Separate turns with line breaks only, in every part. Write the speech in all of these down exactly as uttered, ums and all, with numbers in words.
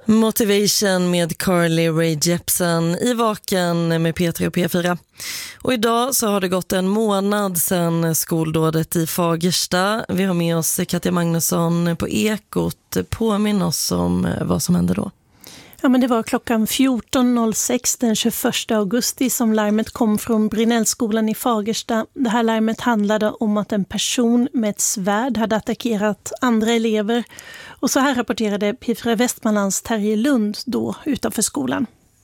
Motivation med Carly Rae Jepsen i Vaken med P tre och P fyra. Och idag så har det gått en månad sedan skoldådet i Fagersta. Vi har med oss Katja Magnusson på Ekot. Påminn oss om vad som hände då.
Ja, men det var klockan fjorton noll sex den tjugoförsta augusti som larmet kom från Brinnellskolan i Fagersta. Det här larmet handlade om att en person med ett svärd hade attackerat andra elever. Och så här rapporterade P fyra Västmanlands Terje Lund då utanför skolan.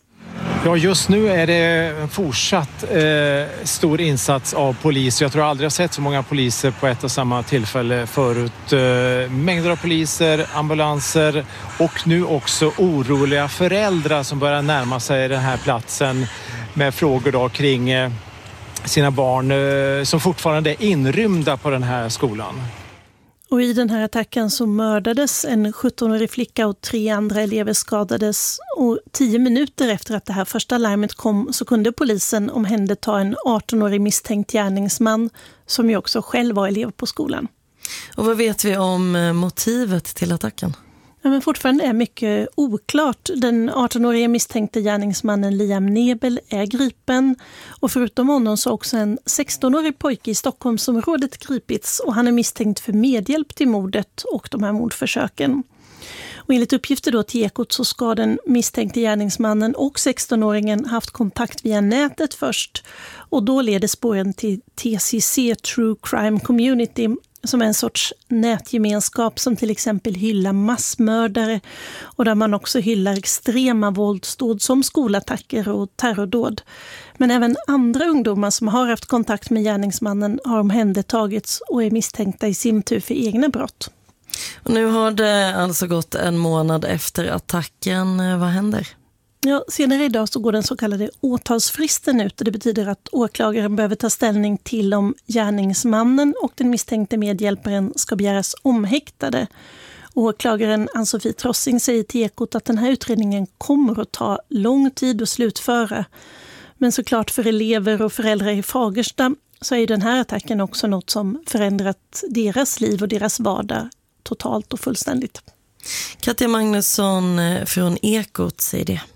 Ja, just nu är det en fortsatt eh, stor insats av polis. Jag tror aldrig jag sett så många poliser på ett och samma tillfälle förut. Eh, mängder av poliser, ambulanser och nu också oroliga föräldrar som börjar närma sig den här platsen med frågor då kring eh, sina barn eh, som fortfarande är inrymda på den här skolan.
Och i den här attacken så mördades en sjuttonårig flicka och tre andra elever skadades. Och tio minuter efter att det här första larmet kom så kunde polisen omhänderta en artonårig misstänkt gärningsman som ju också själv var elev på skolan.
Och vad vet vi om motivet till attacken?
Ja, men fortfarande är mycket oklart. Den artonåriga misstänkte gärningsmannen Liam Nebel är gripen. Och förutom honom så också en sextonårig pojke i Stockholmsområdet gripits. Och han är misstänkt för medhjälp till mordet och de här mordförsöken. Och enligt uppgifter då till Ekot så ska den misstänkte gärningsmannen och sextonåringen haft kontakt via nätet först. Och då leder spåren till T C C True Crime Community som är en sorts nätgemenskap som till exempel hyllar massmördare och där man också hyllar extrema våldsdåd som skolattacker och terrordåd. Men även andra ungdomar som har haft kontakt med gärningsmannen har omhändertagits och är misstänkta i sin tur för egna brott.
Och nu har det alltså gått en månad efter attacken. Vad händer?
Ja, senare idag så går den så kallade åtalsfristen ut och det betyder att åklagaren behöver ta ställning till om gärningsmannen och den misstänkte medhjälparen ska begäras omhäktade. Åklagaren Ann-Sofie Trossing säger till Ekot att den här utredningen kommer att ta lång tid att slutföra. Men såklart för elever och föräldrar i Fagersta så är den här attacken också något som förändrat deras liv och deras vardag totalt och fullständigt.
Katja Magnusson från Ekot säger det.